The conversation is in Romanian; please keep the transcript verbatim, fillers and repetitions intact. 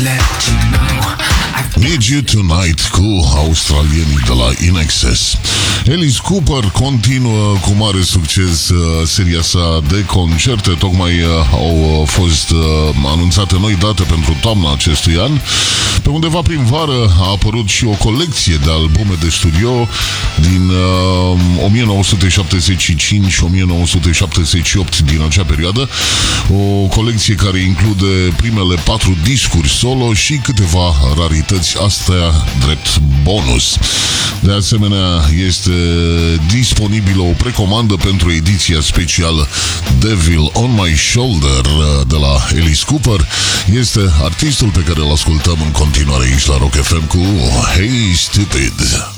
Need You Tonight cu australienii de la In Excess. Alice Cooper continuă cu mare succes seria sa de concerte. Tocmai au fost anunțate noi date pentru toamna acestui an. Pe undeva prin vară a apărut și o colecție de albume de studio din uh, o mie nouă sute șaptezeci și cinci - o mie nouă sute șaptezeci și opt, din acea perioadă. O colecție care include primele patru discuri solo și câteva rarități, astea drept bonus. De asemenea, este disponibilă o precomandă pentru ediția specială Devil on My Shoulder de la Alice Cooper. Este artistul pe care îl ascultăm în continuare aici la Rock F M cu Hey Stupid.